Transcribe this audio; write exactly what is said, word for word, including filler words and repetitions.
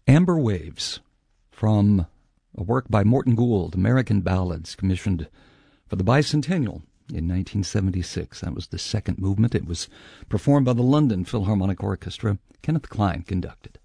Amber Waves, from a work by Morton Gould, American Ballads, commissioned for the bicentennial in nineteen seventy-six. That was the second movement. It was performed by the London Philharmonic Orchestra. Kenneth Klein conducted.